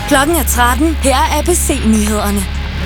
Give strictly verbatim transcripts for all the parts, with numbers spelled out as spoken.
Klokken er tretten. Her er A B C-nyhederne.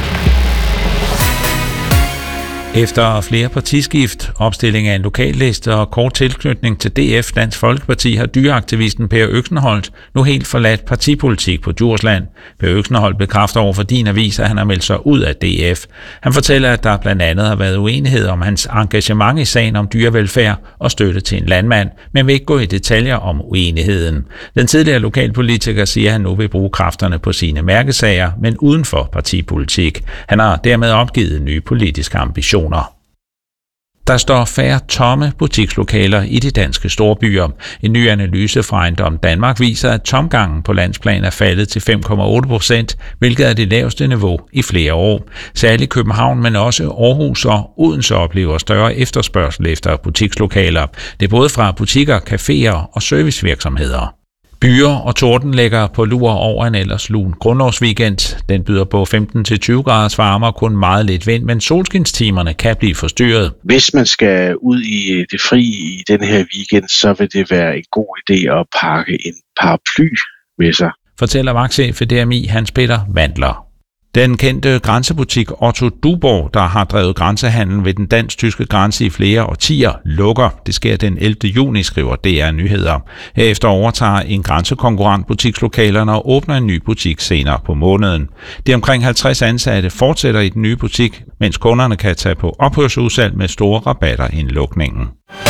Efter flere partiskift, opstilling af en lokalliste og kort tilknytning til D F, Dansk Folkeparti, har dyreaktivisten Per Øksenholt nu helt forladt partipolitik på Djursland. Per Øksenholt bekræfter over for Din Avis, at han har meldt sig ud af D F. Han fortæller, at der blandt andet har været uenighed om hans engagement i sagen om dyrevelfærd og støtte til en landmand, men vil ikke gå i detaljer om uenigheden. Den tidligere lokalpolitiker siger, at han nu vil bruge kræfterne på sine mærkesager, men uden for partipolitik. Han har dermed opgivet nye politiske ambitioner. Der står færre tomme butikslokaler i de danske storbyer. En ny analyse fra Ejendom Danmark viser, at tomgangen på landsplan er faldet til fem komma otte procent, hvilket er det laveste niveau i flere år. Særligt København, men også Aarhus og Odense oplever større efterspørgsel efter butikslokaler. Det er både fra butikker, caféer og servicevirksomheder. Byer og torden lægger på lur over en ellers lun grundlovsweekend. Den byder på femten til tyve graders varme og kun meget lidt vind, men solskinstimerne kan blive forstyrret. Hvis man skal ud i det fri i den her weekend, så vil det være en god idé at pakke en paraply med sig, fortæller vagtchef ved D M I Hans Peter Vandler. Den kendte grænsebutik Otto Duborg, der har drevet grænsehandel ved den dansk-tyske grænse i flere årtier, lukker. Det sker den ellevte juni, skriver D R Nyheder. Herefter overtager en grænsekonkurrent butikslokalerne og åbner en ny butik senere på måneden. De omkring halvtreds ansatte fortsætter i den nye butik, mens kunderne kan tage på ophørsudsalg med store rabatter inden lukningen.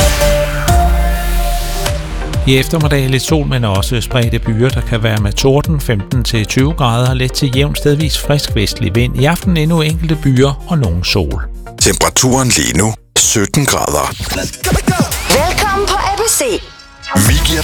I eftermiddag lidt sol, men også spredte byer, der kan være med torden, femten til tyve grader, let til jævn stedvis frisk vestlig vind. I aften endnu enkelte byer og nogen sol. Temperaturen lige nu sytten grader. Velkommen på A B C. Vi giver